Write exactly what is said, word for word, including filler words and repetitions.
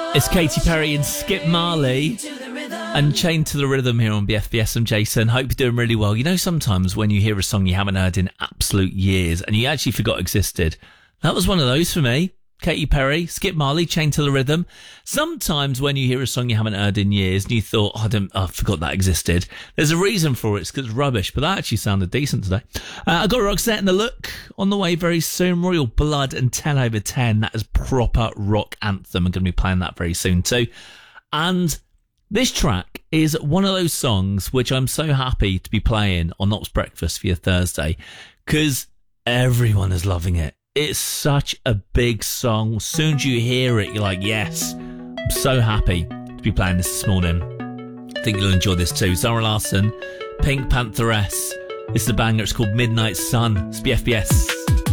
It's Katy Perry and Skip Marley and Chained to the Rhythm here on B F B S. I'm Jason. Hope you're doing really well. You know, sometimes when you hear a song you haven't heard in absolute years and you actually forgot existed, that was one of those for me. Katy Perry, Skip Marley, Chained to the Rhythm. Sometimes when you hear a song you haven't heard in years and you thought, oh, I, don't, oh, I forgot that existed, there's a reason for it. It's because it's rubbish, but that actually sounded decent today. Uh, I got Roxette in the Look on the way very soon. Royal Blood and ten over ten. That is proper rock anthem. I'm going to be playing that very soon too. And this track is one of those songs which I'm so happy to be playing on Ops Breakfast for your Thursday because everyone is loving it. It's such a big song. As soon as you hear it, you're like, yes. I'm so happy to be playing this this morning. I think you'll enjoy this too. Zara Larsson, Pink Pantheress. It's the banger. It's called Midnight Sun. It's B F B S.